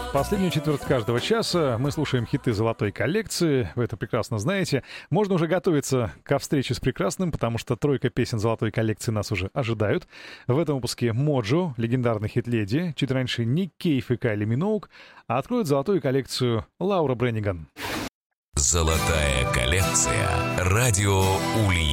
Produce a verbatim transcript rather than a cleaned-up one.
Последнюю четверть каждого часа мы слушаем хиты золотой коллекции. Вы это прекрасно знаете. Можно уже готовиться ко встрече с прекрасным, потому что тройка песен золотой коллекции нас уже ожидают. В этом выпуске Моджо, легендарный хит «Леди», чуть раньше Ник Кейв и Кайли Миноуг, а откроют золотую коллекцию Лаура Бренниган. Золотая коллекция. Радио Ульян.